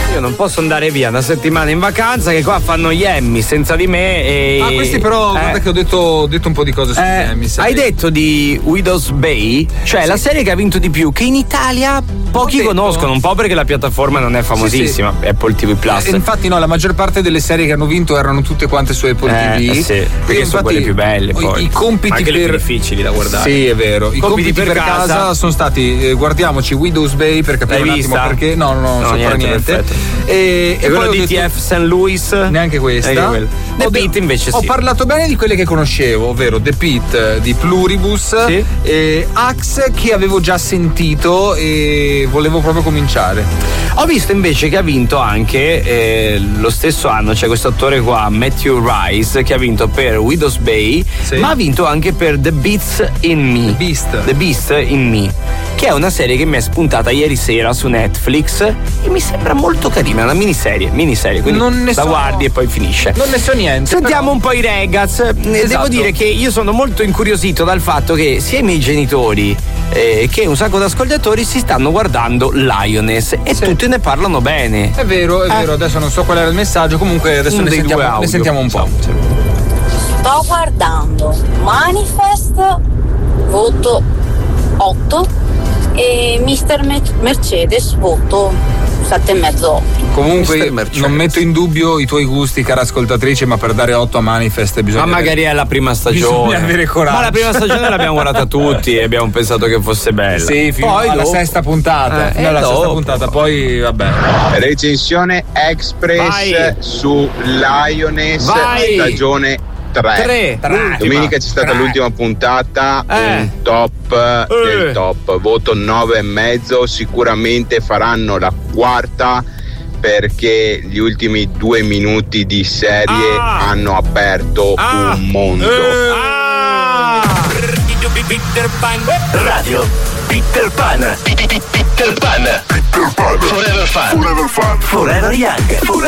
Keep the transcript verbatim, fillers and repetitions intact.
Io non posso andare via una settimana in vacanza, che qua fanno gli Emmy senza di me. E... Ah, questi però, eh. guarda che ho detto, ho detto un po' di cose sugli eh, Emmy. Hai detto di Widow's Bay, cioè sì. la serie che ha vinto di più, che in Italia pochi conoscono, un po' perché la piattaforma non è famosissima, sì, sì. Apple ti vu Plus. Eh, infatti no, la maggior parte delle serie che hanno vinto erano tutte quante su Apple eh, ti vu. Eh sì, perché sono quelle più belle poi. I compiti anche per... le più difficili da guardare. Sì, è vero. I compiti, compiti per, per casa, casa sono stati eh, guardiamoci Widow's Bay per capire L'hai un vista? attimo perché. No, no, non no, so niente, niente. E, e, e quello di detto... T F Saint Louis? Neanche questa. The Pitt invece sì. Ho parlato bene di quelle che conoscevo, ovvero The Pitt di Pluribus, sì. e Axe che avevo già sentito e volevo proprio cominciare. Ho visto invece che ha vinto anche eh, lo stesso anno, c'è questo attore qua, Matthew Rice, che ha vinto per Widow's Bay, sì. ma ha vinto anche per The Beast in Me. The Beast. The Beast in Me, che è una serie che mi è spuntata ieri sera su Netflix e mi sembra molto carina, una miniserie, miniserie, quindi non ne la so, guardi e poi finisce. Non ne so niente. Sentiamo però... un po' i ragazzi. Esatto. Devo dire che io sono molto incuriosito dal fatto che sia i miei genitori eh, che un sacco di ascoltatori si stanno guardando Lioness e sì. tutti ne parlano bene. È vero, è eh. vero, adesso non so qual era il messaggio, comunque adesso ne sentiamo, ne sentiamo un po'. Sto guardando Manifest, voto otto, e mister Mercedes, voto sette e mezzo. Comunque non metto in dubbio i tuoi gusti, cara ascoltatrice, ma per dare otto a Manifest bisogna. Ma magari avere... è la prima stagione. Bisogna avere coraggio. Ma la prima stagione l'abbiamo guardata tutti e abbiamo pensato che fosse bella. Sì, fino poi alla dopo... sesta puntata. Eh, fino alla dopo. sesta puntata, poi vabbè. Recensione express Vai. su Lioness Vai. stagione tre. tre. Domenica c'è stata tre. l'ultima puntata, eh. un top eh. del top, voto nove e mezzo. Sicuramente faranno la quarta perché gli ultimi due minuti di serie ah. hanno aperto ah. un mondo. Eh. Ah. Peter Pan Radio Peter Pan Peter Pan Peter Pan Forever Fan Forever Fan Forever Young Forever